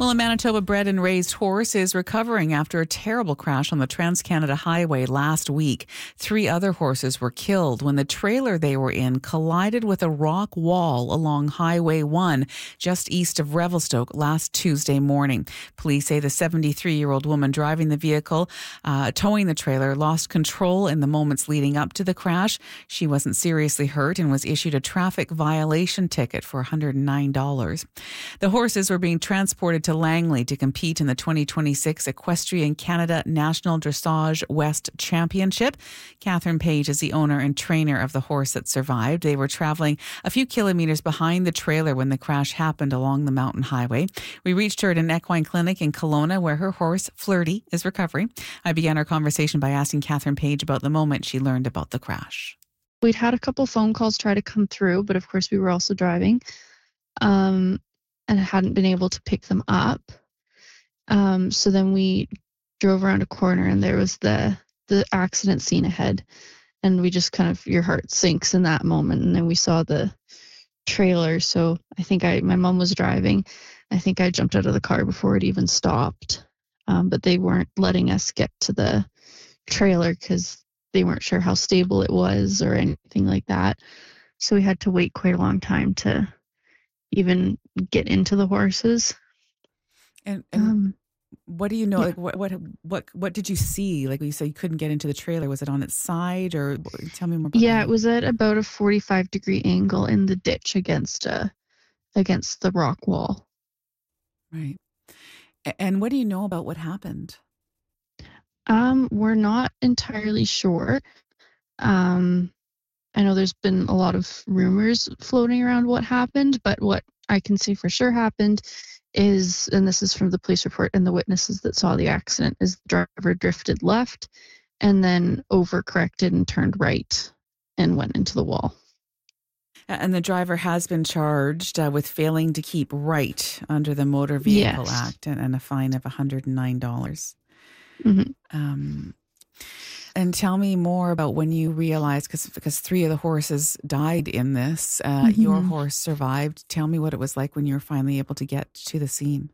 Well, a Manitoba-bred and raised horse is recovering after a terrible crash on the Trans-Canada Highway last week. 3 other horses were killed when the trailer they were in collided with a rock wall along Highway 1 just east of Revelstoke last Tuesday morning. Police say the 73-year-old woman driving the vehicle, towing the trailer, lost control in the moments leading up to the crash. She wasn't seriously hurt and was issued a traffic violation ticket for $109. The horses were being transported to Langley to compete in the 2026 Equestrian Canada National Dressage West Championship. Catherine Page is the owner and trainer of the horse that survived. They were traveling a few kilometers behind the trailer when the crash happened along the mountain highway. We reached her at an equine clinic in Kelowna where her horse, Flirty, is recovering. I began our conversation by asking Catherine Page about the moment she learned about the crash. We'd had a couple phone calls try to come through, but of course we were also driving. And hadn't been able to pick them up. So then we drove around a corner and there was the accident scene ahead. And we just kind of, your heart sinks in that moment. And then we saw the trailer. So I think my mom was driving. I think I jumped out of the car before it even stopped. But they weren't letting us get to the trailer because they weren't sure how stable it was or anything like that. So we had to wait quite a long time to even get into the horses. And what do you know? Yeah. Like what did you see? Like you said, you couldn't get into the trailer. Was it on its side, or tell me more about that? It was at about a 45-degree angle in the ditch against the rock wall. Right. And what do you know about what happened? We're not entirely sure. I know there's been a lot of rumors floating around what happened, but what I can say for sure happened is, and this is from the police report and the witnesses that saw the accident, is the driver drifted left and then overcorrected and turned right and went into the wall. And the driver has been charged with failing to keep right under the Motor Vehicle Act and a fine of $109. Mm-hmm. And tell me more about when you realized, because 3 of the horses died in this, your horse survived. Tell me what it was like when you were finally able to get to the scene.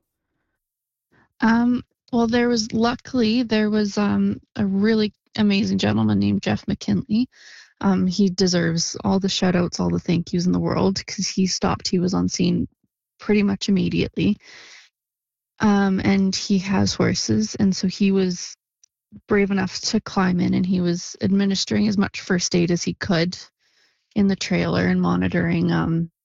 Well, there was a really amazing gentleman named Jeff McKinley. He deserves all the shout outs, all the thank yous in the world, because he was on scene pretty much immediately. And he has horses, and so he was brave enough to climb in, and he was administering as much first aid as he could in the trailer and monitoring